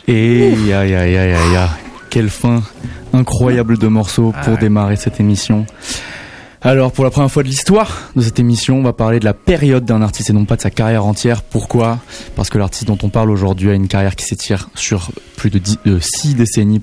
Et quelle fin incroyable de morceaux pour démarrer cette émission. Alors, pour la première fois de l'histoire de cette émission, on va parler de la période d'un artiste et non pas de sa carrière entière. Pourquoi ? Parce que l'artiste dont on parle aujourd'hui a une carrière qui s'étire sur plus de 6 décennies,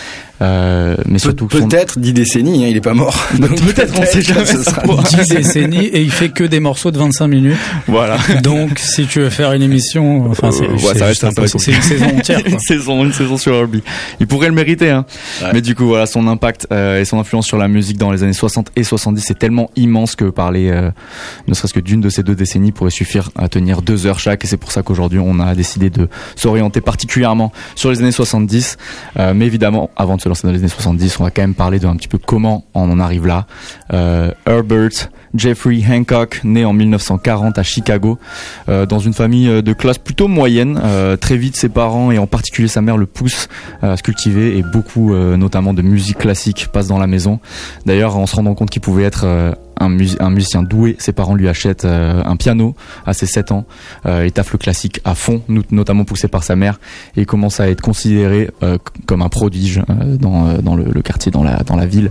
mais surtout peut-être 10 décennies, hein, il est pas mort. Donc peut-être on sait jamais. Ce sera 10 décennies et il fait que des morceaux de 25 minutes. Voilà. Donc si tu veux faire une émission, enfin c'est une saison entière. Quoi. une saison sur Herbie. Il pourrait le mériter, hein. Ouais. Mais du coup voilà, son impact et son influence sur la musique dans les années 60 et 70 est tellement immense que parler ne serait-ce que d'une de ces 2 décennies pourrait suffire à tenir 2 heures chaque, et c'est pour ça qu'aujourd'hui on a décidé de s'orienter particulièrement sur les années 70, mais évidemment avant de se lancer dans les années 70, on va quand même parler d'un petit peu comment on en arrive là. Herbert Jeffrey Hancock, né en 1940 à Chicago, dans une famille de classe plutôt moyenne. Très vite, ses parents et en particulier sa mère le poussent à se cultiver, et beaucoup, notamment de musique classique, passe dans la maison. D'ailleurs, en se rendant compte qu'il pouvait être un musicien doué, ses parents lui achètent un piano à ses 7 ans, et taffe le classique à fond, notamment poussé par sa mère, et il commence à être considéré comme un prodige dans le quartier, dans la ville.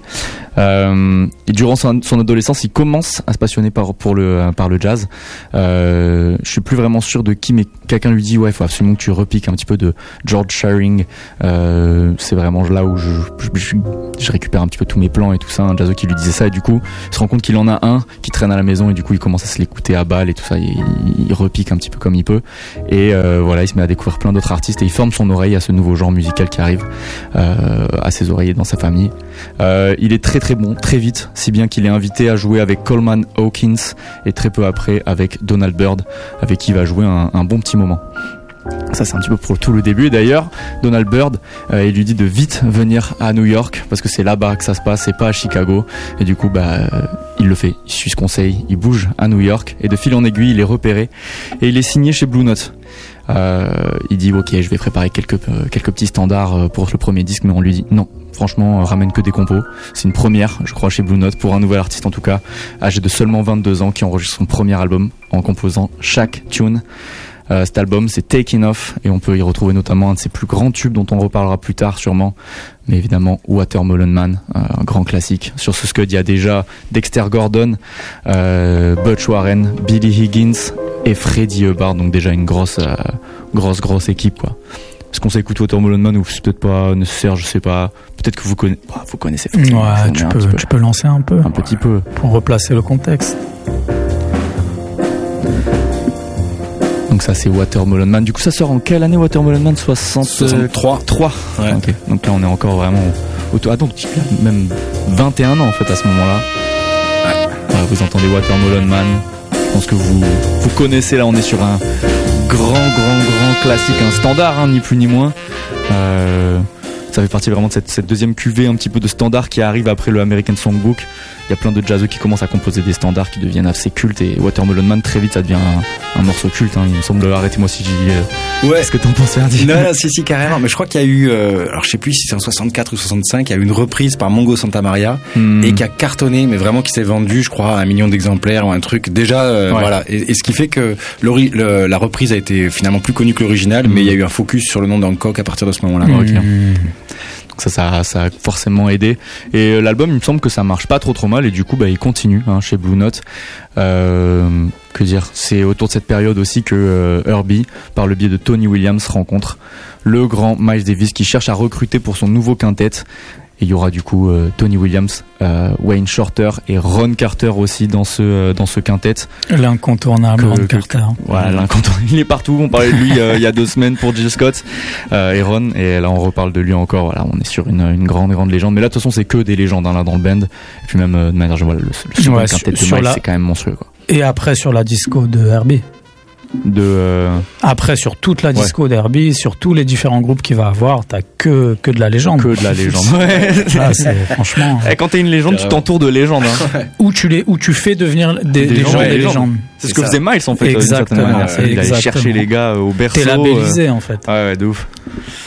Et durant son adolescence, il commence à se passionner par le jazz. Je suis plus vraiment sûr de qui, mais quelqu'un lui dit ouais, il faut absolument que tu repiques un petit peu de George Shearing. C'est vraiment là où je récupère un petit peu tous mes plans et tout ça, un jazzo qui lui disait ça, et du coup il se rend compte qu'il en a un qui traîne à la maison, et du coup il commence à se l'écouter à balle et tout ça, il repique un petit peu comme il peut, et voilà, il se met à découvrir plein d'autres artistes, et il forme son oreille à ce nouveau genre musical qui arrive à ses oreillers dans sa famille. Il est très très bon, très vite, si bien qu'il est invité à jouer avec Coleman Hawkins, et très peu après avec Donald Byrd, avec qui il va jouer un bon petit moment. Ça c'est un petit peu pour tout le début, et d'ailleurs Donald Byrd il lui dit de vite venir à New York parce que c'est là-bas que ça se passe et pas à Chicago, et du coup il le fait, il suit ce conseil, il bouge à New York, et de fil en aiguille il est repéré et il est signé chez Blue Note. Il dit ok, je vais préparer quelques petits standards pour le premier disque, mais on lui dit non, franchement ramène que des compos. C'est une première, je crois, chez Blue Note pour un nouvel artiste, en tout cas âgé de seulement 22 ans, qui enregistre son premier album en composant chaque tune. Cet album c'est Taking Off, et on peut y retrouver notamment un de ses plus grands tubes dont on reparlera plus tard sûrement, mais évidemment Watermelon Man, un grand classique. Sur ce scud il y a déjà Dexter Gordon, Butch Warren, Billy Higgins et Freddie Hubbard, donc déjà une grosse équipe quoi. Est-ce qu'on s'écoute Watermelon Man, ou c'est peut-être pas nécessaire, je sais pas. Peut-être que vous connaissez. Ouais, tu peux lancer un petit peu pour replacer le contexte. Donc ça c'est Watermelon Man. Du coup ça sort en quelle année Watermelon Man? 63. Ouais. Okay. Donc là on est encore vraiment donc même 21 ans en fait à ce moment-là. Ouais, vous entendez Watermelon Man. Je pense que vous connaissez, là on est sur un grand classique, un standard, ni plus ni moins. Ça fait partie vraiment de cette deuxième cuvée un petit peu de standard qui arrive après le American Songbook. Il y a plein de jazzeux qui commencent à composer des standards qui deviennent assez cultes, et Watermelon Man très vite ça devient un morceau culte, il me semble. Arrêtez-moi si j'y dis. Ouais. Qu'est-ce que t'en penses, Hardy? Non, si carrément. Mais je crois qu'il y a eu, alors je sais plus si c'est en 64 ou 65, il y a eu une reprise par Mongo Santamaria et qui a cartonné, mais vraiment qui s'est vendu, je crois, à 1 million d'exemplaires ou un truc. Déjà, voilà. Et ce qui fait que la reprise a été finalement plus connue que l'original, mais il y a eu un focus sur le nom d'Hancock à partir de ce moment-là. Ça a forcément aidé, et l'album il me semble que ça marche pas trop mal, et du coup il continue chez Blue Note. Que dire, c'est autour de cette période aussi que Herbie, par le biais de Tony Williams, rencontre le grand Miles Davis, qui cherche à recruter pour son nouveau quintet. Et il y aura du coup Tony Williams, Wayne Shorter et Ron Carter aussi dans ce quintet. L'incontournable Ron Carter. Voilà, l'incontournable. Il est partout. On parlait de lui il y a 2 semaines pour Jill Scott et Ron, et là on reparle de lui encore. Voilà, on est sur une grande légende. Mais là de toute façon c'est que des légendes là dans le band. Et puis même de manière générale le second quintet de Miles c'est quand même monstrueux quoi. Et après sur la disco de Herbie. Après sur toute la disco d'Herbie, sur tous les différents groupes qu'il va avoir, t'as que de la légende. Que de la légende. Ouais. Ah, c'est franchement. Et quand t'es une légende, tu t'entoures de légendes. Où tu fais devenir des gens des légendes. C'est ce que faisait Miles en fait. Exactement. Il allait chercher les gars au berceau. T'es labellisé en fait. Ouais, de ouf.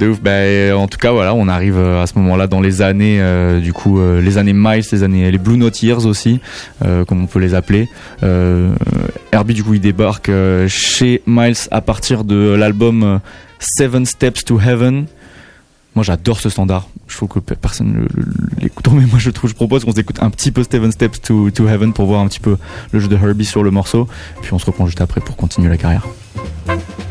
De ouf. En tout cas, voilà, on arrive à ce moment-là dans les années, les années Miles, les Blue Note Years aussi, comme on peut les appeler. Herbie, du coup, il débarque chez Miles à partir de l'album Seven Steps to Heaven. Moi, j'adore ce standard. Je trouve que personne l'écoute. Mais moi, je propose qu'on s'écoute un petit peu Seven Steps to Heaven pour voir un petit peu le jeu de Herbie sur le morceau. Puis on se reprend juste après pour continuer la carrière.